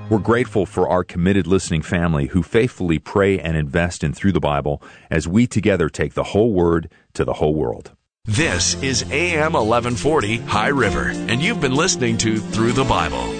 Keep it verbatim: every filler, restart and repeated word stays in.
We're grateful for our committed listening family who faithfully pray and invest in Through the Bible as we together take the whole Word to the whole world. This is A M eleven forty High River, and you've been listening to Through the Bible.